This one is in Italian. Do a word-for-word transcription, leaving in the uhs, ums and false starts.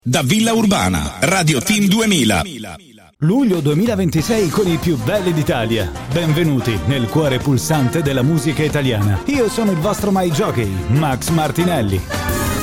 Da Villa Urbana, Radio Team duemila. Luglio duemilaventisei con i più belli d'Italia. Benvenuti nel cuore pulsante della musica italiana. Io sono il vostro My Jockey, Max Martinelli.